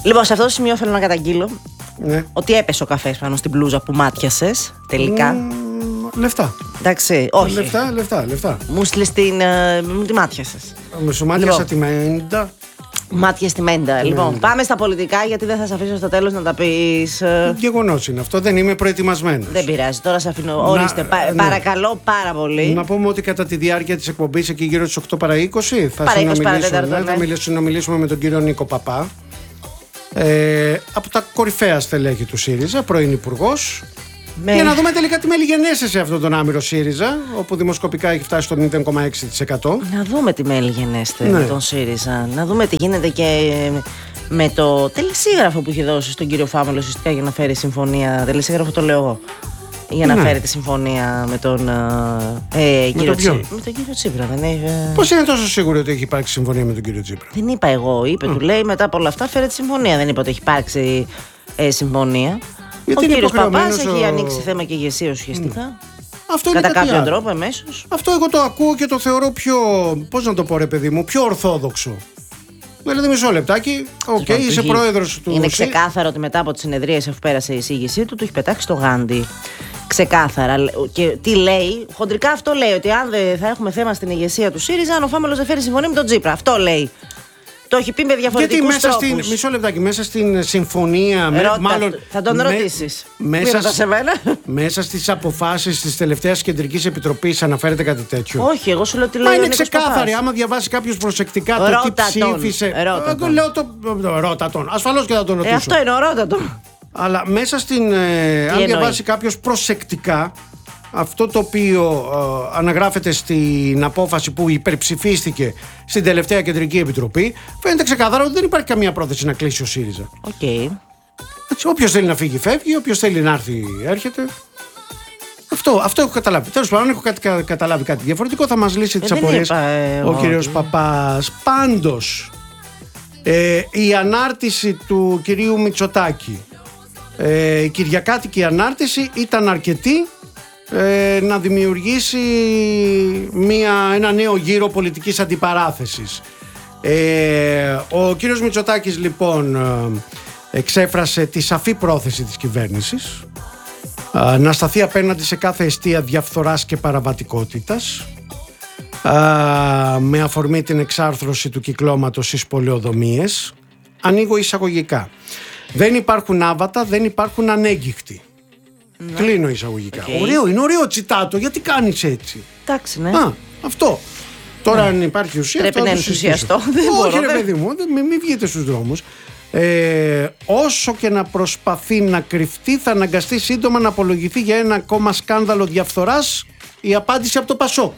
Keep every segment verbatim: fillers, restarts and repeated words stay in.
Λοιπόν, σε αυτό το σημείο θέλω να καταγγείλω Ναι. ότι έπεσε ο καφές πάνω στην μπλούζα που μάτιασες τελικά. Mm, λεφτά. Εντάξει, όχι. Λεφτά, λεφτά, λεφτά. Μου στείλες την. ε, Μου τη μάτιασες. Με σου μάτιασα Λοιπόν. τη μέντα. Μάτια στη μέντα. Λοιπόν, πάμε στα πολιτικά, γιατί δεν θα σε αφήσω στο τέλος να τα πεις. ε, Γεγονός είναι αυτό, δεν είμαι προετοιμασμένος. Δεν πειράζει, τώρα σε αφήνω. Ορίστε, πα- ναι. παρακαλώ πάρα πολύ. Να πούμε ότι κατά τη διάρκεια της εκπομπής, εκεί γύρω στις οκτώ παρά είκοσι, θα, Παρά είκοσι, παρά συνομιλήσουμε, τέταρτο, ναι, θα ναι. μιλήσουμε- συνομιλήσουμε με τον κύριο Νίκο Παπά. Ε, από τα κορυφαία στελέχη του ΣΥΡΙΖΑ, πρώην υπουργός. Με- Για να δούμε τελικά τι μελιγενέσε σε αυτόν τον άμυρο ΣΥΡΙΖΑ, όπου δημοσκοπικά έχει φτάσει στο μηδέν κόμμα έξι τοις εκατό. Να δούμε τι μέλη γενέστε Ναι. με τον ΣΥΡΙΖΑ. Να δούμε τι γίνεται και με το τελεσίγραφο που είχε δώσει στον κύριο Φάμελο ουσιαστικά για να φέρει συμφωνία. Τελεσίγραφο το λέω εγώ. Για να Ναι. φέρει τη συμφωνία με τον, ε, ε, κύριο τον ποιον? Τσίπρα. Με τον κύριο Τσίπρα, δεν έχει. ε, Πώς είναι τόσο σίγουροι ότι έχει υπάρξει συμφωνία με τον κύριο Τσίπρα? Δεν είπα εγώ, είπε, του λέει μετά από όλα αυτά φέρε τη συμφωνία. Δεν είπα ότι έχει υπάρξει ε, συμφωνία. Γιατί ο είναι κύριος Παπάς υποχρεωμένος έχει ο- ανοίξει θέμα και ηγεσία ουσιαστικά. Αυτό είναι Κατά κάτι κάποιον άλλο. τρόπο, εμέσως. Αυτό εγώ το ακούω και το θεωρώ πιο. Πώς να το πω, ρε παιδί μου, πιο ορθόδοξο. Δηλαδή, μισό λεπτάκι. Οκ, Λοιπόν, είσαι του πρόεδρος του. Είναι ΣΥ- ξεκάθαρο ότι μετά από τις συνεδρίες αφού πέρασε η εισήγησή του, του έχει πετάξει το γάντι. Ξεκάθαρα. Και τι λέει, χοντρικά αυτό λέει, ότι αν δεν θα έχουμε θέμα στην ηγεσία του ΣΥΡΙΖΑ, αν ο Φάμελος δεν φέρει συμφωνία με τον Τζίπρα. Αυτό λέει. Το έχει πει με Γιατί διαφορετικούς μέσα στην. τρόπους. Μισό λεπτάκι, μέσα στην συμφωνία. με- Ρώτα, μάλλον, θα τον με- ρωτήσεις. Μέσα, Μην ρωτάς σ- εμένα. μέσα στις αποφάσεις της τελευταίας κεντρικής επιτροπής αναφέρεται κάτι τέτοιο. Όχι, εγώ σου λέω τι λέει. Μα ο είναι Νίκος ξεκάθαρη. Παπάς. Άμα διαβάσει κάποιο προσεκτικά το Ρώτα τι τον. ψήφισε. Ρώτα Εγώ τον. λέω το. Ρώτα τον. Ασφαλώς και θα τον Ε, ρωτήσω. αυτό είναι ορότατο. Αλλά μέσα στην. Ε, αν εννοεί? διαβάσει κάποιο προσεκτικά αυτό το οποίο ε, αναγράφεται στην απόφαση που υπερψηφίστηκε στην τελευταία κεντρική επιτροπή, φαίνεται ξεκάθαρα ότι δεν υπάρχει καμία πρόθεση να κλείσει ο ΣΥΡΙΖΑ. Οκ. Όποιος θέλει να φύγει, φεύγει. Όποιος θέλει να έρθει, έρχεται. Αυτό, αυτό έχω καταλάβει. Τέλος πάντων, αν έχω κάτι, κα- καταλάβει κάτι διαφορετικό, θα μας λύσει τις δεν απορίες είπα, ε, ο εγώ. κύριος Παπάς. Πάντως, ε, η ανάρτηση του κυρίου Μητσοτάκη, ε, η κυριακάτικη ανάρτηση ήταν αρκετή ε, να δημιουργήσει μια, ένα νέο γύρο πολιτικής αντιπαράθεσης. Ε, ο κύριος Μητσοτάκης λοιπόν ε, εξέφρασε τη σαφή πρόθεση της κυβέρνησης ε, να σταθεί απέναντι σε κάθε αιστεία διαφθοράς και παραβατικότητας, ε, με αφορμή την εξάρθρωση του κυκλώματος στις πολεοδομίες. Ανοίγω εισαγωγικά. Δεν υπάρχουν άβατα, δεν υπάρχουν ανέγκυχτοι. Κλείνω εισαγωγικά. Οκ. Ωραίο, είναι ωραίο τσιτάτο. Γιατί κάνεις έτσι? Εντάξει, ναι. Α, αυτό. Τώρα αν υπάρχει ουσία, Πρέπει αυτό να θα το συζητήσω. ενθουσιαστώ. Δεν Όχι μπορώ, ρε δεν- παιδί μου, δεν- μην, μην βγείτε στους δρόμους. Ε, όσο και να προσπαθεί να κρυφτεί, θα αναγκαστεί σύντομα να απολογηθεί για ένα ακόμα σκάνδαλο διαφθοράς, η απάντηση από το Πασόκ.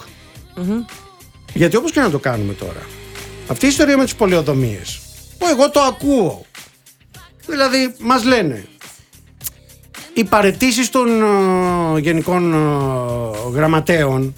Γιατί όπως και να το κάνουμε τώρα, αυτή η ιστορία με τις πολεοδομίες, που εγώ το ακούω, δηλαδή μας λένε οι παραιτήσεις των ε, γενικών ε, γραμματέων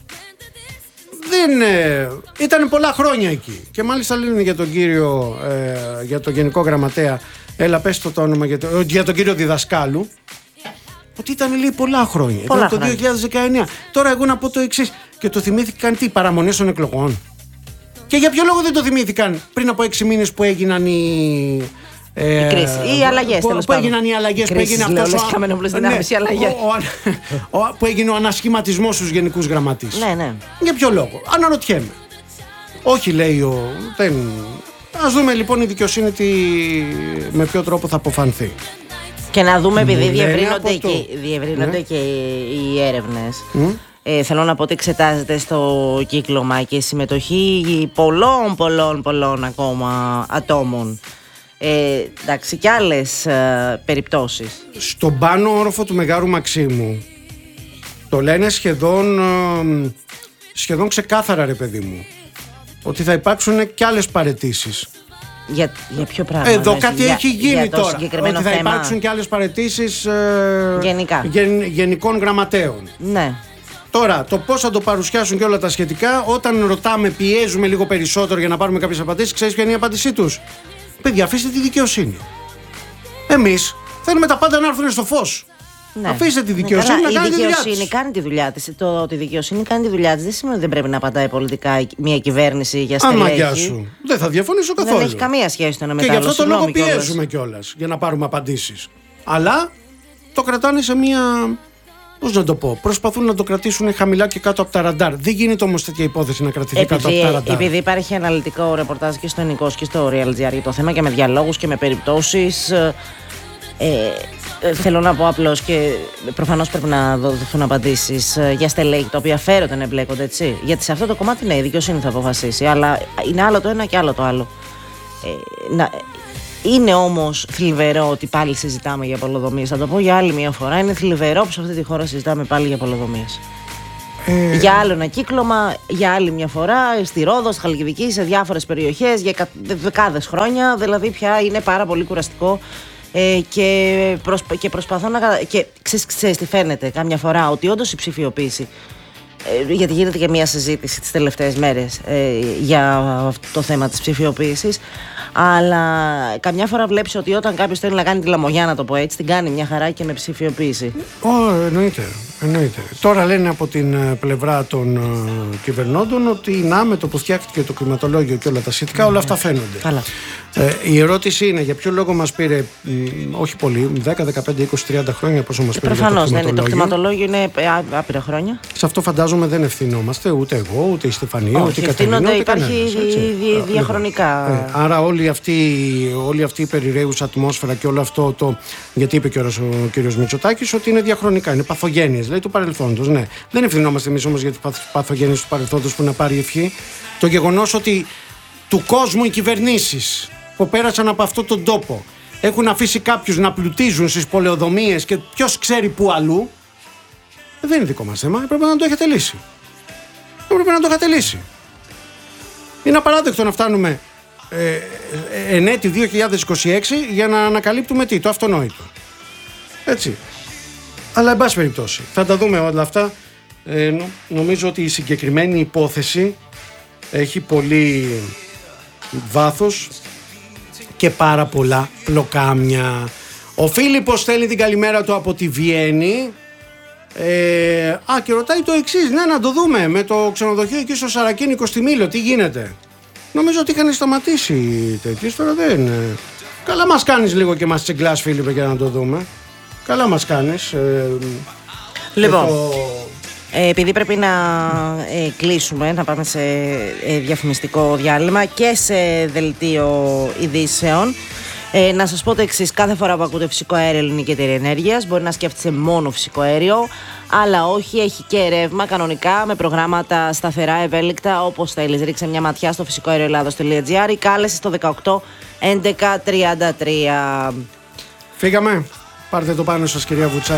δεν ε, ήταν πολλά χρόνια εκεί. Και μάλιστα λένε για τον κύριο, ε, για τον γενικό γραμματέα, έλα πες το, το όνομα, για, το, ε, για τον κύριο Διδασκάλου, ότι ήταν λέει πολλά χρόνια. Πολλά ήταν το χρόνια. δύο χιλιάδες δεκαεννιά. Τώρα εγώ να πω το εξής, και το θυμήθηκαν τι, παραμονές των εκλογών. Και για ποιο λόγο δεν το θυμήθηκαν πριν από έξι μήνες που έγιναν οι. Ε, Η κρίση. Οι αλλαγές, που, τέλος που πάντων. έγιναν οι αλλαγές, που Κρίσεις, έγινε λέω, αυτός λες και είχαμε όπλες δυνάμεις, οι αλλαγές. ο- ο- ο- που έγινε ο ανασχηματισμός στους γενικούς γραμματείς. Ναι, ναι. Για ποιο λόγο? Αναρωτιέμαι. Όχι, λέει ο. Δεν... Ας δούμε λοιπόν η δικαιοσύνη τι, με ποιο τρόπο θα αποφανθεί. Και να δούμε, επειδή λένε διευρύνονται, από το- και, διευρύνονται Ναι. και οι έρευνες. Ε, θέλω να πω ότι εξετάζεται στο κύκλωμα και η συμμετοχή πολλών, πολλών, πολλών ακόμα ατόμων. Ε, εντάξει, και άλλες ε, περιπτώσεις. Στον πάνω όροφο του Μεγάρου Μαξίμου το λένε σχεδόν, ε, σχεδόν ξεκάθαρα, ρε παιδί μου, ότι θα υπάρξουν και άλλες παραιτήσεις. Για, για ποιο πράγμα? Εδώ εννοείς? κάτι για, έχει γίνει για το τώρα. συγκεκριμένο Ότι θα θέμα. υπάρξουν και άλλες παραιτήσεις ε, Γενικά. γεν- γενικών γραμματέων. Ναι. Τώρα, το πώς θα το παρουσιάσουν και όλα τα σχετικά, όταν ρωτάμε, πιέζουμε λίγο περισσότερο για να πάρουμε κάποιες απαντήσεις, ξέρεις ποια είναι η απάντησή τους? Παιδιά, αφήστε τη δικαιοσύνη. Εμείς θέλουμε τα πάντα να έρθουν στο φως. Ναι. Αφήστε τη δικαιοσύνη ναι, να κάνει τη δουλειά της. Η δικαιοσύνη κάνει τη δουλειά της. Το ότι η δικαιοσύνη κάνει τη δουλειά της δεν σημαίνει ότι δεν πρέπει να απαντάει πολιτικά μια κυβέρνηση για στελέχη. Αμαγιά σου. Δεν θα διαφωνήσω καθόλου. Δεν έχει καμία σχέση το ένα με το άλλο. Και γι' αυτό το λόγο πιέζουμε κιόλας για να πάρουμε απαντήσεις. Αλλά το κρατάνε σε μια. Πώς να το πω, προσπαθούν να το κρατήσουν χαμηλά και κάτω από τα ραντάρ. Δεν γίνεται όμως τέτοια υπόθεση να κρατηθεί επειδή, κάτω από τα ραντάρ. Επειδή υπάρχει αναλυτικό ρεπορτάζ και στο Νικός και στο Real τζι αρ για το θέμα και με διαλόγους και με περιπτώσεις. Ε, ε, θέλω να πω απλώς και προφανώς πρέπει να δοθούν απαντήσεις για στελέχη τα οποία φέρονται να εμπλέκονται, έτσι. Γιατί σε αυτό το κομμάτι ναι, η δικαιοσύνη θα αποφασίσει. Αλλά είναι άλλο το ένα και άλλο το άλλο. Ε, να, Είναι όμως θλιβερό ότι πάλι συζητάμε για πολεοδομίες. Θα το πω για άλλη μια φορά. Είναι θλιβερό που σε αυτή τη χώρα συζητάμε πάλι για πολεοδομίες. Ε... Για άλλο ένα κύκλωμα, για άλλη μια φορά, στη Ρόδο, στη Χαλκιδική, σε διάφορες περιοχές, για δεκάδες χρόνια. Δηλαδή πια είναι πάρα πολύ κουραστικό. Ε, και, προσπ... και προσπαθώ να. Και ξέρεις, ξέρεις τι φαίνεται κάμια φορά, ότι όντως η ψηφιοποίηση. Ε, γιατί γίνεται και μια συζήτηση τις τελευταίες μέρες ε, για αυτό το θέμα της ψηφιοποίησης. Αλλά καμιά φορά βλέπεις ότι όταν κάποιος θέλει να κάνει τη λαμογιά, να το πω έτσι, την κάνει μια χαρά και με ψηφιοποίηση. Ω, εννοείται, εννοείται. Τώρα λένε από την πλευρά των uh, κυβερνώντων ότι να με το που φτιάχτηκε το κλιματολόγιο και όλα τα σχετικά, mm. όλα αυτά φαίνονται. Καλά. Ε, η ερώτηση είναι για ποιο λόγο μας πήρε, μ, όχι πολύ, δέκα, δεκαπέντε, είκοσι, τριάντα χρόνια πόσο μας πήρε. Προφανώς δεν είναι. Το κλιματολόγιο είναι άπειρα χρόνια. Σε αυτό φαντάζομαι δεν ευθυνόμαστε ούτε εγώ, ούτε η Στεφανία, όχι, ούτε η Κατερίνα. Υπάρχει κανένας, δι, δι, διαχρονικά. Ε, άρα όλη αυτή, όλη αυτή η περιραίουσα ατμόσφαιρα και όλο αυτό το. Γιατί είπε και ο κύριος Μητσοτάκης ότι είναι διαχρονικά, είναι παθογένειες, λέει του παρελθόντος. Ναι. Δεν ευθυνόμαστε εμείς όμως για τις παθογένειες του παρελθόντος που να πάρει ευχή. Το γεγονός ότι του κόσμου οι κυβερνήσεις που πέρασαν από αυτόν τον τόπο έχουν αφήσει κάποιους να πλουτίζουν στις πολεοδομίες και ποιος ξέρει πού αλλού, δεν είναι δικό μας θέμα, έπρεπε να το έχετε λύσει. Έπρεπε να το έχετε λύσει. Είναι απαράδεκτο να φτάνουμε ε, εν έτη δύο χιλιάδες είκοσι έξι για να ανακαλύπτουμε τι, το αυτονόητο. Έτσι. Αλλά εν πάση περιπτώσει, θα τα δούμε όλα αυτά. Ε, νο, νομίζω ότι η συγκεκριμένη υπόθεση έχει πολύ βάθος και πάρα πολλά πλοκάμια. Ο Φίλιππος στέλνει την καλημέρα του από τη Βιέννη. Ε, α, και ρωτάει το εξής. Ναι, να το δούμε με το ξενοδοχείο εκεί στο Σαρακίνικο στη Μήλο. Τι γίνεται? Νομίζω ότι είχαν σταματήσει τέτοιες, τώρα δεν. Καλά μας κάνεις λίγο και μας τσιγκλάς, Φίλιππε, για να το δούμε. Καλά μας κάνεις. Ε, λοιπόν, το... ε, επειδή πρέπει να ε, κλείσουμε, να πάμε σε ε, διαφημιστικό διάλειμμα και σε δελτίο ειδήσεων. Ε, να σας πω το εξής: κάθε φορά που ακούτε φυσικό αέριο Ελληνική Εταιρεία Ενέργειας, μπορεί να σκέφτεσαι μόνο φυσικό αέριο, αλλά όχι, έχει και ρεύμα κανονικά με προγράμματα σταθερά, ευέλικτα, όπως θέλεις. Ρίξε μια ματιά στο φυσικό αέριο ελλάδος τελεία τζι άρ ή κάλεσε στο δεκαοκτώ έντεκα τριάντα τρία. Φύγαμε. Πάρτε το πάνω σας, κυρία Βουτσά.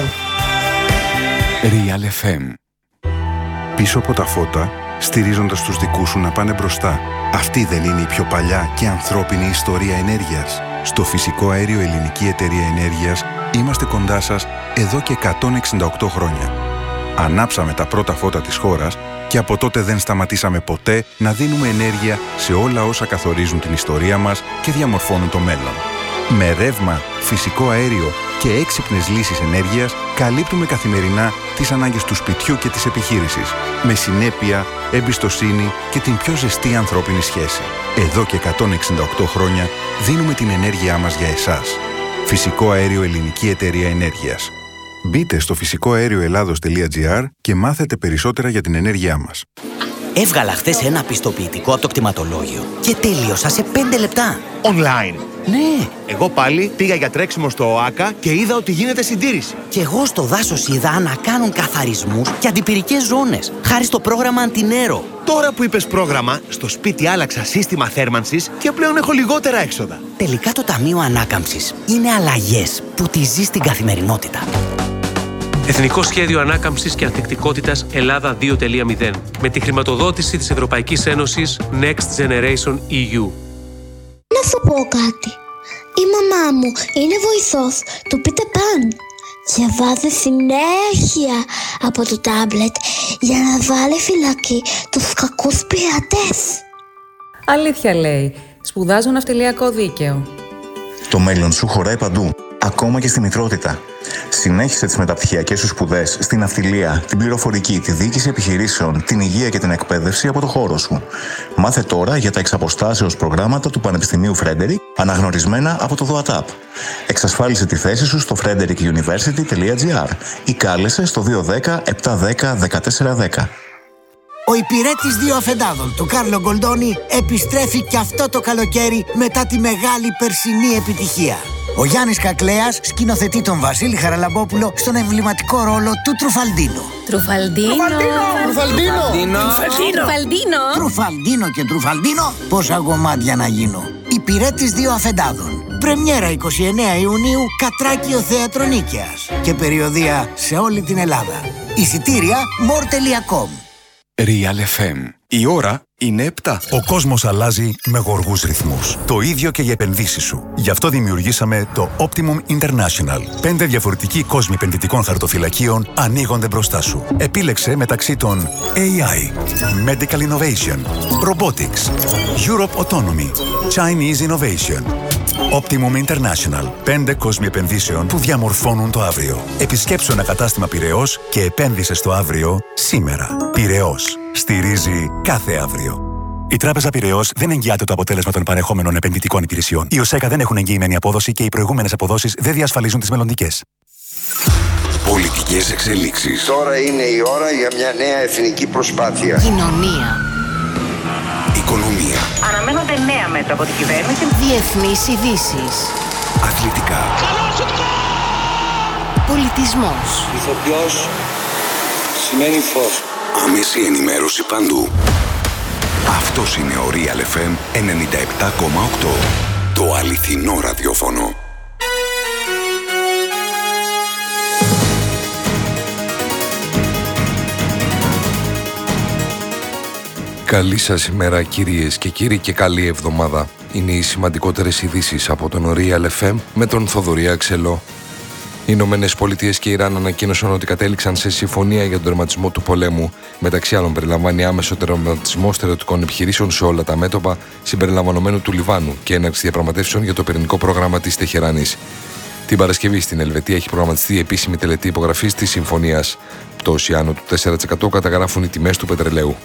Real εφ εμ. Πίσω από τα φώτα, στηρίζοντας τους δικούς σου να πάνε μπροστά. Αυτή δεν είναι η πιο παλιά και ανθρώπινη ιστορία ενέργειας? Στο φυσικό αέριο Ελληνική Εταιρεία Ενέργειας είμαστε κοντά σας εδώ και εκατόν εξήντα οκτώ χρόνια. Ανάψαμε τα πρώτα φώτα της χώρας και από τότε δεν σταματήσαμε ποτέ να δίνουμε ενέργεια σε όλα όσα καθορίζουν την ιστορία μας και διαμορφώνουν το μέλλον. Με ρεύμα, φυσικό αέριο και έξυπνες λύσεις ενέργειας καλύπτουμε καθημερινά τις ανάγκες του σπιτιού και της επιχείρησης. Με συνέπεια, εμπιστοσύνη και την πιο ζεστή ανθρώπινη σχέση. Εδώ και εκατόν εξήντα οκτώ χρόνια δίνουμε την ενέργειά μας για εσάς. Φυσικό αέριο Ελληνική Εταιρεία Ενέργειας. Μπείτε στο φυσικό αέριο ελλάδος τελεία τζι άρ και μάθετε περισσότερα για την ενέργειά μας. Έβγαλα χθες ένα πιστοποιητικό από το κτηματολόγιο και τέλειωσα σε πέντε λεπτά. Online. Ναι. Εγώ πάλι πήγα για τρέξιμο στο ΟΑΚΑ και είδα ότι γίνεται συντήρηση. Και εγώ στο δάσος είδα να κάνουν καθαρισμούς και αντιπυρικές ζώνες, χάρη στο πρόγραμμα Αντινέρο. Τώρα που είπες πρόγραμμα, στο σπίτι άλλαξα σύστημα θέρμανσης και πλέον έχω λιγότερα έξοδα. Τελικά το Ταμείο Ανάκαμψης είναι αλλαγές που τη ζεις στην καθημερινότητα. Εθνικό Σχέδιο Ανάκαμψης και Ανθεκτικότητας Ελλάδα δύο τελεία μηδέν με τη χρηματοδότηση της Ευρωπαϊκής Ένωσης Next Generation ι γιου. Να σου πω κάτι. Η μαμά μου είναι βοηθός του Peter Pan και βάζει συνέχεια από το τάμπλετ για να βάλει φυλακή τους κακούς πειρατές. Αλήθεια λέει. Σπουδάζω ναυτιλιακό δίκαιο. Το μέλλον σου χωράει παντού, ακόμα και στη μητρότητα. Συνέχισε τις μεταπτυχιακές σου σπουδές στην ναυτιλία, την πληροφορική, τη διοίκηση επιχειρήσεων, την υγεία και την εκπαίδευση από το χώρο σου. Μάθε τώρα για τα εξαποστάσεως προγράμματα του Πανεπιστημίου Frederick, αναγνωρισμένα από το ΔΟΑΤΑΠ. Εξασφάλισε τη θέση σου στο frederick university τελεία gr ή κάλεσε στο δύο ένα μηδέν επτά ένα μηδέν δεκατέσσερα δέκα. Ο υπηρέτης δύο αφεντάδων, του Κάρλο Γκολντόνι, επιστρέφει και αυτό το καλοκαίρι μετά τη μεγάλη περσινή επιτυχία. Ο Γιάννης Κακλέας σκηνοθετεί τον Βασίλη Χαραλαμπόπουλο στον εμβληματικό ρόλο του Τρουφαλντίνο. Τρουφαλντίνο! Τρουφαλντίνο! Τρουφαλντίνο! Τρουφαλντίνο και Τρουφαλντίνο, πόσα γομάτια να γίνω. Υπηρέτης δύο αφεντάδων. Πρεμιέρα εικοστή ενάτη Ιουνίου, Κατράκιο Θέατρο Νίκαιας. Και περιοδεία σε όλη την Ελλάδα. Εισιτήρια μορ τελεία κομ. Real εφ εμ. Η ώρα είναι επτά. Ο κόσμος αλλάζει με γοργούς ρυθμούς. Το ίδιο και οι επενδύσεις σου. Γι' αυτό δημιουργήσαμε το Optimum International. Πέντε διαφορετικοί κόσμοι επενδυτικών χαρτοφυλακίων ανοίγονται μπροστά σου. Επίλεξε μεταξύ των έι άι, Medical Innovation, Robotics, Europe Autonomy, Chinese Innovation. Optimum International. Πέντε κόσμοι επενδύσεων που διαμορφώνουν το αύριο. Επισκέψου ένα κατάστημα Πειραιώς και επένδυσε στο αύριο σήμερα. Πειραιώς. Στηρίζει κάθε αύριο. Η Τράπεζα Πειραιώς δεν εγγυάται το αποτέλεσμα των παρεχόμενων επενδυτικών υπηρεσιών. Οι ΟΣΕΚΑ δεν έχουν εγγυημένη απόδοση και οι προηγούμενες αποδόσεις δεν διασφαλίζουν τις μελλοντικές. Πολιτικές εξελίξεις. Τώρα είναι η ώρα για μια νέα εθνική προσπάθεια. Κοινωνία. Οικονομία. Αναμένονται νέα μέτρα από την κυβέρνηση. Διεθνείς ειδήσεις. Αθλητικά. Πολιτισμός. Ηθοποιός σημαίνει φως. Άμεση ενημέρωση παντού. Αυτός είναι ο Real εφ εμ ενενήντα επτά κόμμα οκτώ. Το αληθινό ραδιόφωνο. Καλή σας ημέρα κυρίες και κύριοι και καλή εβδομάδα. Είναι οι σημαντικότερες ειδήσεις από τον Real εφ εμ με τον Θοδωρή Αξελό. Οι Ηνωμένες Πολιτείες και η Ιράν ανακοίνωσαν ότι κατέληξαν σε συμφωνία για τον τερματισμό του πολέμου. Μεταξύ άλλων, περιλαμβάνει άμεσο τερματισμό στερεωτικών επιχειρήσεων σε όλα τα μέτωπα, συμπεριλαμβανομένου του Λιβάνου και έναρξη διαπραγματεύσεων για το πυρηνικό πρόγραμμα της Τεχεράνης. Την Παρασκευή στην Ελβετία έχει προγραμματιστεί η επίσημη τελετή υπογραφής της συμφωνίας. Πτώση άνω του τέσσερα τοις εκατό καταγράφουν οι τιμές του πετρελαίου.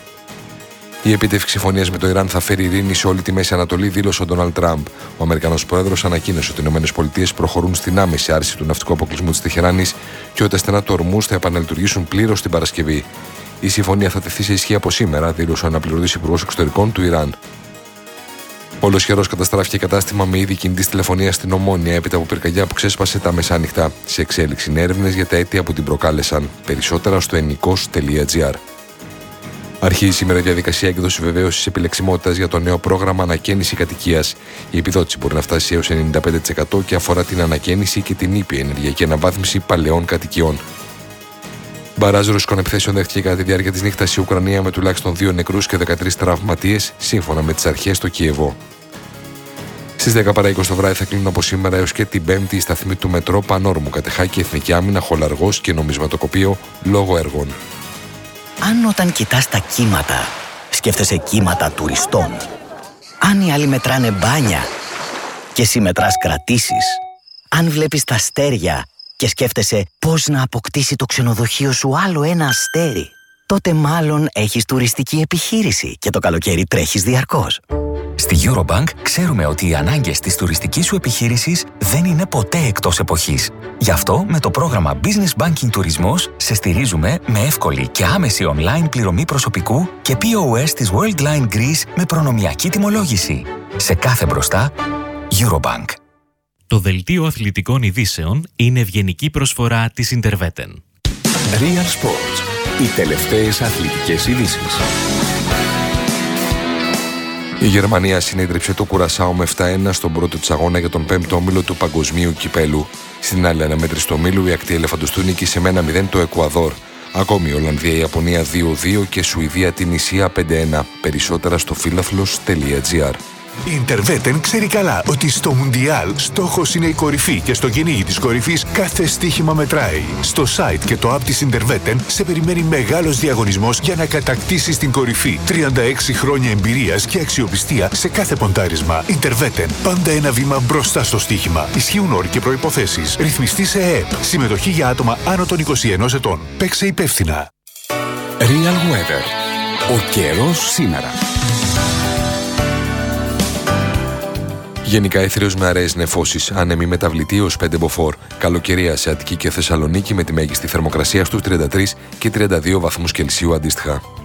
Η επίτευξη συμφωνίας με το Ιράν θα φέρει ειρήνη σε όλη τη Μέση Ανατολή, δήλωσε ο Ντόναλντ Τραμπ. Ο Αμερικανός πρόεδρος ανακοίνωσε ότι οι ΗΠΑ προχωρούν στην άμεση άρση του ναυτικού αποκλεισμού της Τεχεράνης και ότι τα στενά του Ορμούζ θα επαναλειτουργήσουν πλήρως την Παρασκευή. Η συμφωνία θα τεθεί σε ισχύ από σήμερα, δήλωσε ο αναπληρωτής υπουργός εξωτερικών του Ιράν. Ολοσχερός καταστράφηκε κατάστημα με είδη κινητής τηλεφωνίας στην Ομόνια έπειτα από πυρκαγιά που ξέσπασε τα μεσάνυχτα. Σε εξέλιξη είναι έρευνες για τα αίτια που την προκάλεσαν. Περισσότερα στο ενικός τελεία τζι άρ. Αρχίζει σήμερα η διαδικασία έκδοση βεβαίωσης επιλεξιμότητας για το νέο πρόγραμμα ανακαίνιση κατοικίας. Η επιδότηση μπορεί να φτάσει έως ενενήντα πέντε τοις εκατό και αφορά την ανακαίνιση και την ήπια ενεργειακή αναβάθμιση παλαιών κατοικιών. Μπαράζ ρωσικών επιθέσεων δέχτηκε κατά τη διάρκεια της νύχτας η Ουκρανία με τουλάχιστον δύο νεκρούς και δεκατρείς τραυματίες, σύμφωνα με τις αρχές στο Κιεβό. Στις δέκα παρά είκοσι το βράδυ θα κλείνουν από σήμερα έως και την Πέμπτη η σταθμή του μετρό Πανόρμου, Κατεχάκη, Εθνική Άμυνα, Χολαργός και Νομισματοκοπείο λόγω έργων. Αν όταν κοιτάς τα κύματα, σκέφτεσαι κύματα τουριστών. Αν οι άλλοι μετράνε μπάνια και εσύ μετράς κρατήσεις. Αν βλέπεις τα αστέρια και σκέφτεσαι πώς να αποκτήσει το ξενοδοχείο σου άλλο ένα αστέρι, τότε μάλλον έχεις τουριστική επιχείρηση και το καλοκαίρι τρέχεις διαρκώς. Στη Eurobank ξέρουμε ότι οι ανάγκες της τουριστικής σου επιχείρησης δεν είναι ποτέ εκτός εποχής. Γι' αυτό με το πρόγραμμα Business Banking Τουρισμός σε στηρίζουμε με εύκολη και άμεση online πληρωμή προσωπικού και πι ο ες της Worldline Greece με προνομιακή τιμολόγηση. Σε κάθε μπροστά, Eurobank. Το δελτίο αθλητικών ειδήσεων είναι ευγενική προσφορά της Interveten. Real Sports. Οι τελευταίες αθλητικές ειδήσεις. Η Γερμανία συνέδριψε το Κουρασάο με επτά ένα στον πρώτο της αγώνα για τον πέμπτο όμιλο του Παγκοσμίου Κυπέλου. Στην άλλη αναμέτρηση του ομίλου η ακτή ελεφαντοστού νίκησε με ένα μηδέν το Εκουαδόρ. Ακόμη η Ολλανδία, η Ιαπωνία δύο δύο και Σουηδία την Ισία πέντε ένα. Περισσότερα στο φίλαθλος τελεία τζι άρ. Η Interwetten ξέρει καλά ότι στο Μουντιάλ στόχος είναι η κορυφή και στο κυνήγι της κορυφής κάθε στοίχημα μετράει. Στο site και το app της Interwetten σε περιμένει μεγάλος διαγωνισμός για να κατακτήσεις την κορυφή. τριάντα έξι χρόνια εμπειρίας και αξιοπιστία σε κάθε ποντάρισμα. Interwetten. Πάντα ένα βήμα μπροστά στο στοίχημα. Ισχύουν όροι και προϋποθέσεις. Ρυθμιστή σε ΕΕΠ. Συμμετοχή για άτομα άνω των είκοσι ενός ετών. Παίξε υπεύθυνα. Real Weather. Ο καιρός σήμερα. Γενικά αιθρίως με αραιές νεφώσεις, άνεμοι μεταβλητή έως πέντε μποφόρ. Καλοκαιρία σε Αττική και Θεσσαλονίκη με τη μέγιστη θερμοκρασία στους τριάντα τρεις και τριάντα δύο βαθμούς Κελσίου αντίστοιχα.